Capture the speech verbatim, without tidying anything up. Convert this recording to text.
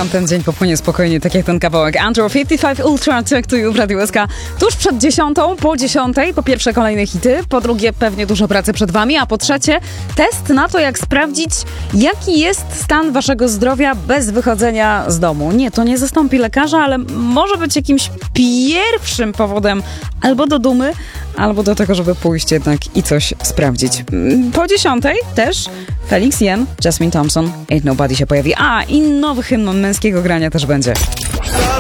wam ten dzień popłynie spokojnie, tak jak ten kawałek. Andrew pięćdziesiąt pięć Ultra traktują w Radiu S K tuż przed dziesiątą, po dziesiątej, po pierwsze kolejne hity, po drugie pewnie dużo pracy przed wami, a po trzecie test na to, jak sprawdzić, jaki jest stan waszego zdrowia bez wychodzenia z domu. Nie, to nie zastąpi lekarza, ale może być jakimś pierwszym powodem albo do dumy, albo do tego, żeby pójść jednak i coś sprawdzić. Po dziesiątej też Felix Jen, Jasmine Thompson, Ain't Nobody się pojawi. A, i nowy hymn męskiego grania też będzie.